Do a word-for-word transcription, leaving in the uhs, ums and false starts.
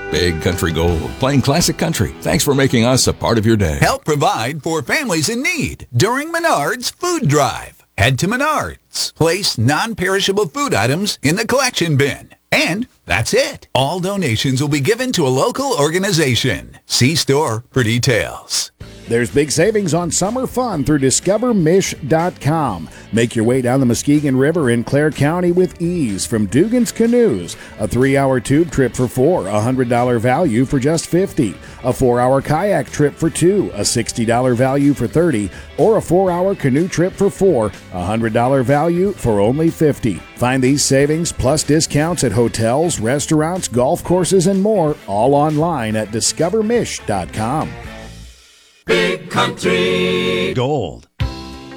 Big Country Gold, playing classic country. Thanks for making us a part of your day. Help provide for families in need during Menards Food Drive. Head to Menards. Place non-perishable food items in the collection bin. And that's it. All donations will be given to a local organization. See store for details. There's big savings on summer fun through discover mish dot com. Make your way down the Muskegon River in Clare County with ease from Dugan's Canoes. A three-hour tube trip for four, a one hundred dollars value for just fifty dollars. A four-hour kayak trip for two, a sixty dollars value for thirty dollars. Or a four-hour canoe trip for four, a one hundred dollars value for only fifty dollars. Find these savings plus discounts at hotels, restaurants, golf courses, and more, all online at discover mish dot com. Big Country Gold.